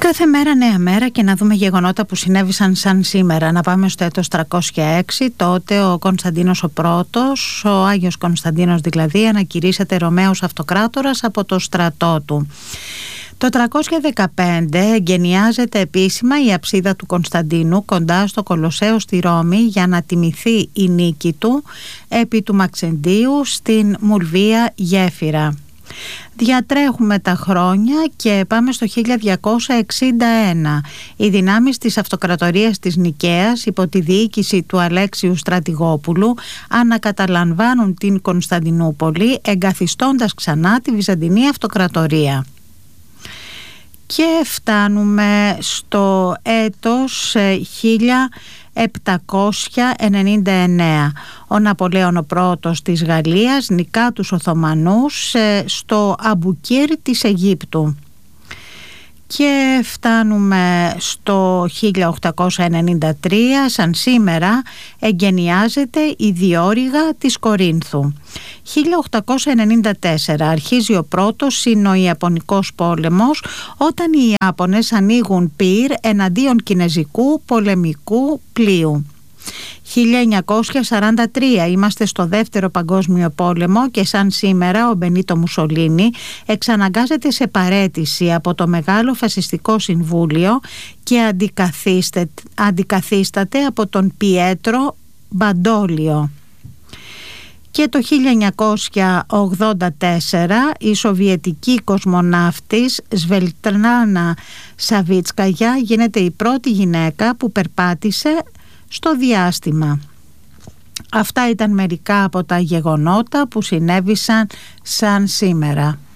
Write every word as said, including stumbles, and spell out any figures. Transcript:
Κάθε μέρα νέα μέρα και να δούμε γεγονότα που συνέβησαν σαν σήμερα. Να πάμε στο έτος τριακόσια έξι, τότε ο Κωνσταντίνος ο Πρώτος, ο Άγιος Κωνσταντίνος δηλαδή, ανακηρύσσεται Ρωμαίος Αυτοκράτορας από το στρατό του. Το τριακόσια δεκαπέντε εγκαινιάζεται επίσημα η αψίδα του Κωνσταντίνου κοντά στο Κολοσσέο στη Ρώμη για να τιμηθεί η νίκη του επί του Μαξεντίου στην Μουρβία Γέφυρα. Διατρέχουμε τα χρόνια και πάμε στο χίλια διακόσια εξήντα ένα. Οι δυνάμεις της Αυτοκρατορίας της Νικαίας υπό τη διοίκηση του Αλέξιου Στρατηγόπουλου ανακαταλαμβάνουν την Κωνσταντινούπολη, εγκαθιστώντας ξανά τη Βυζαντινή Αυτοκρατορία. Και φτάνουμε στο έτος χίλια επτακόσια ενενήντα εννέα. Ο Ναπολέον ο Πρώτος της Γαλλίας νικά τους Οθωμανούς στο Αμπουκίρ της Αιγύπτου. Και φτάνουμε στο χίλια οκτακόσια ενενήντα τρία, σαν σήμερα εγκαινιάζεται η διόρυγα της Κορίνθου. χίλια οκτακόσια ενενήντα τέσσερα αρχίζει ο πρώτος Σινο-Ιαπωνικός πόλεμος, όταν οι Ιάπωνες ανοίγουν πυρ εναντίον κινεζικού πολεμικού πλοίου. χίλια εννιακόσια σαράντα τρία είμαστε στο δεύτερο παγκόσμιο πόλεμο και σαν σήμερα ο Μπενίτο Μουσολίνι εξαναγκάζεται σε παραίτηση από το Μεγάλο Φασιστικό Συμβούλιο και αντικαθίσταται από τον Πιέτρο Μπαντόλιο. Και το χίλια εννιακόσια ογδόντα τέσσερα η σοβιετική κοσμοναύτης Σβελτλάνα Σαβίτσκαγια γίνεται η πρώτη γυναίκα που περπάτησε στο διάστημα. Αυτά ήταν μερικά από τα γεγονότα που συνέβησαν σαν σήμερα.